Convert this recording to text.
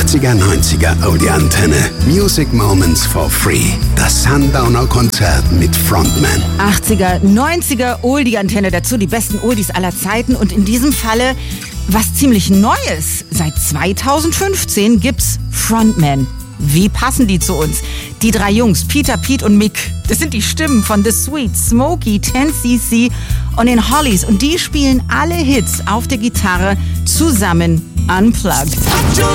80er, 90er Oldie-Antenne. Music Moments for Free. Das Sundowner Konzert mit Frontman. 80er, 90er Oldie-Antenne. Dazu die besten Oldies aller Zeiten. Und in diesem Falle was ziemlich Neues. Seit 2015 gibt's Frontman. Wie passen die zu uns? Die drei Jungs, Peter, Pete und Mick, das sind die Stimmen von The Sweets, Smokey, 10cc und den Hollies. Und die spielen alle Hits auf der Gitarre zusammen unplugged.